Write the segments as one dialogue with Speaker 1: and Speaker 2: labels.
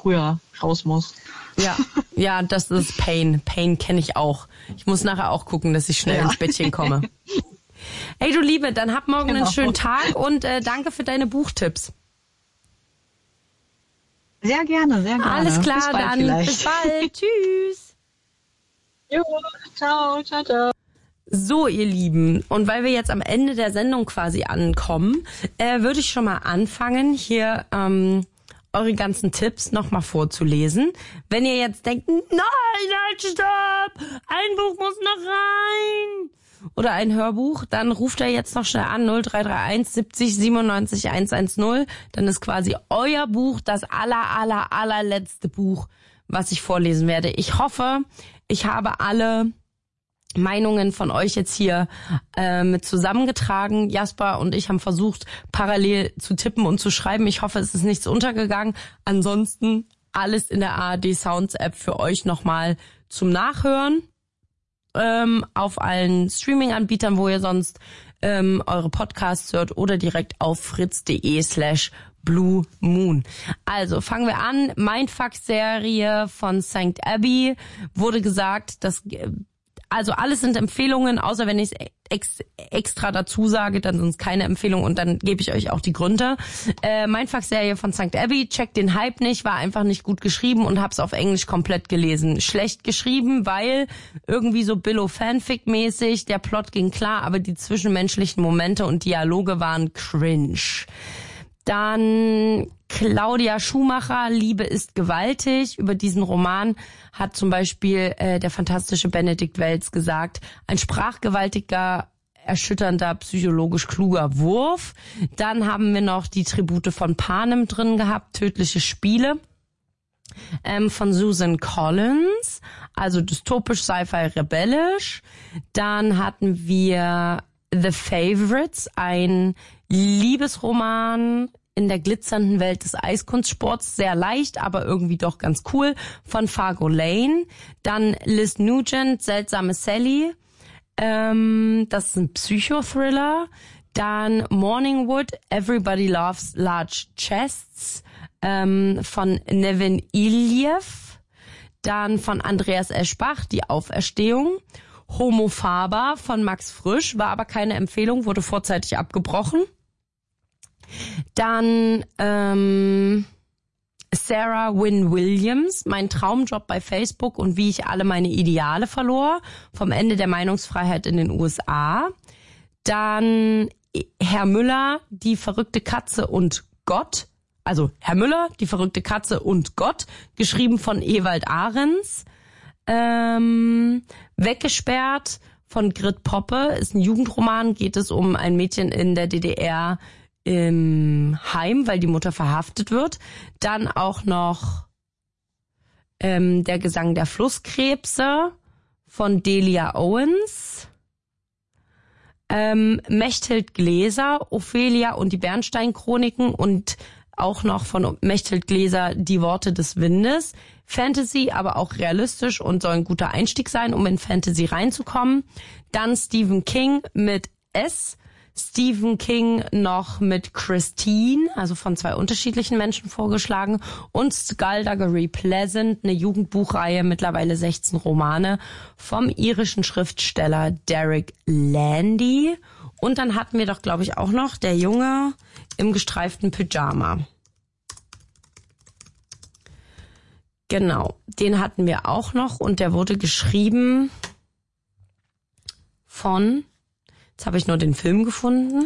Speaker 1: früher raus muss.
Speaker 2: Ja, das ist Pain. Pain kenne ich auch. Ich muss nachher auch gucken, dass ich schnell ins Bettchen komme. Hey du Liebe, dann hab morgen einen schönen Tag und danke für deine Buchtipps.
Speaker 1: Sehr gerne, sehr gerne.
Speaker 2: Alles klar,
Speaker 1: bis bald
Speaker 2: dann
Speaker 1: vielleicht.
Speaker 2: bis bald. Tschüss.
Speaker 1: Jo, ciao, ciao, ciao.
Speaker 2: So, ihr Lieben, und weil wir jetzt am Ende der Sendung quasi ankommen, würde ich schon mal anfangen, hier eure ganzen Tipps nochmal vorzulesen. Wenn ihr jetzt denkt, nein, halt, stopp, ein Buch muss noch rein. Oder ein Hörbuch, dann ruft er jetzt noch schnell an, 0331 70 97 110. Dann ist quasi euer Buch das allerletzte Buch, was ich vorlesen werde. Ich hoffe, ich habe alle Meinungen von euch jetzt hier mit zusammengetragen. Jasper und ich haben versucht, parallel zu tippen und zu schreiben. Ich hoffe, es ist nichts untergegangen. Ansonsten alles in der ARD Sounds App für euch nochmal zum Nachhören. Auf allen Streaming-Anbietern, wo ihr sonst eure Podcasts hört, oder direkt auf fritz.de/Blue Moon. Also fangen wir an. Mindfuck-Serie von St. Abbey wurde gesagt, dass also alles sind Empfehlungen, außer wenn ich es extra dazu sage, dann sind es keine Empfehlungen und dann gebe ich euch auch die Gründe. Mindfuck-Serie von St. Abbey, checkt den Hype nicht, war einfach nicht gut geschrieben und hab's auf Englisch komplett gelesen. Schlecht geschrieben, weil irgendwie so Billo-Fanfic-mäßig, der Plot ging klar, aber die zwischenmenschlichen Momente und Dialoge waren cringe. Dann Claudia Schumacher, Liebe ist gewaltig. Über diesen Roman hat zum Beispiel der fantastische Benedikt Welz gesagt, ein sprachgewaltiger, erschütternder, psychologisch kluger Wurf. Dann haben wir noch die Tribute von Panem drin gehabt, Tödliche Spiele von Susan Collins, also dystopisch, Sci-Fi, rebellisch. Dann hatten wir The Favorites, ein Liebesroman in der glitzernden Welt des Eiskunstsports, sehr leicht, aber irgendwie doch ganz cool, von Fargo Lane. Dann Liz Nugent, Seltsame Sally, das ist ein Psychothriller. Dann Morningwood, Everybody Loves Large Chests, von Nevin Iliev. Dann von Andreas Eschbach, Die Auferstehung. Homo Faber von Max Frisch, war aber keine Empfehlung, wurde vorzeitig abgebrochen. Dann Sarah Wynne Williams, Mein Traumjob bei Facebook und wie ich alle meine Ideale verlor, vom Ende der Meinungsfreiheit in den USA. Dann Herr Müller, Die verrückte Katze und Gott, also Herr Müller, Die verrückte Katze und Gott, geschrieben von Ewald Ahrens. Weggesperrt von Grit Poppe, ist ein Jugendroman, geht es um ein Mädchen in der DDR im Heim, weil die Mutter verhaftet wird. Dann auch noch Der Gesang der Flusskrebse von Delia Owens. Mechthild Gläser, Ophelia und die Bernstein-Chroniken und auch noch von Mechthild Gläser Die Worte des Windes. Fantasy, aber auch realistisch und soll ein guter Einstieg sein, um in Fantasy reinzukommen. Dann Stephen King mit S. Stephen King noch mit Christine, also von 2 unterschiedlichen Menschen vorgeschlagen. Und Skullduggery Pleasant, eine Jugendbuchreihe, mittlerweile 16 Romane vom irischen Schriftsteller Derek Landy. Und dann hatten wir doch, glaube ich, auch noch Der Junge im gestreiften Pyjama. Genau, den hatten wir auch noch und der wurde geschrieben von, jetzt habe ich nur den Film gefunden.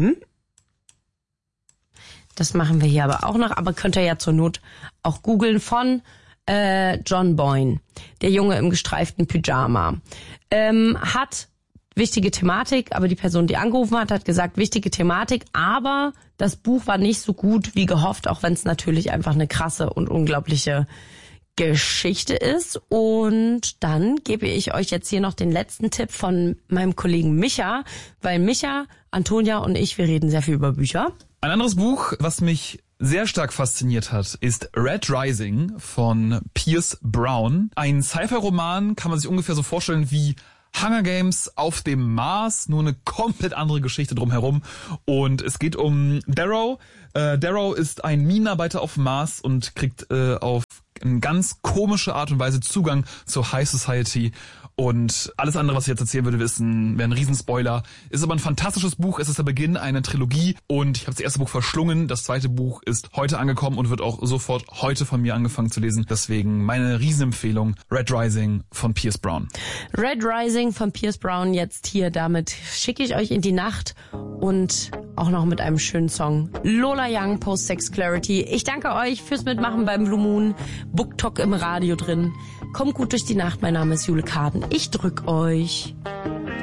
Speaker 2: Das machen wir hier aber auch noch, aber könnt ihr ja zur Not auch googeln, von John Boyne, Der Junge im gestreiften Pyjama. Hat wichtige Thematik, aber die Person, die angerufen hat, hat gesagt, wichtige Thematik, aber das Buch war nicht so gut wie gehofft, auch wenn es natürlich einfach eine krasse und unglaubliche Geschichte ist. Und dann gebe ich euch jetzt hier noch den letzten Tipp von meinem Kollegen Micha, weil Micha, Antonia und ich, wir reden sehr viel über Bücher.
Speaker 3: Ein anderes Buch, was mich sehr stark fasziniert hat, ist Red Rising von Pierce Brown. Ein Sci-Fi-Roman, kann man sich ungefähr so vorstellen wie Hunger Games auf dem Mars, nur eine komplett andere Geschichte drumherum. Und es geht um Darrow. Darrow ist ein Minenarbeiter auf dem Mars und kriegt auf eine ganz komische Art und Weise Zugang zur High Society. Und alles andere, was ich jetzt erzählen würde, wäre ein Riesenspoiler. Ist aber ein fantastisches Buch. Es ist der Beginn einer Trilogie und ich habe das erste Buch verschlungen. Das zweite Buch ist heute angekommen und wird auch sofort heute von mir angefangen zu lesen. Deswegen meine Riesenempfehlung, Red Rising von Pierce Brown.
Speaker 2: Red Rising von Pierce Brown jetzt hier. Damit schicke ich euch in die Nacht und auch noch mit einem schönen Song. Lola Young, Post-Sex Clarity. Ich danke euch fürs Mitmachen beim Blue Moon. Book Talk im Radio drin. Kommt gut durch die Nacht. Mein Name ist Jule Karden. Ich drück euch.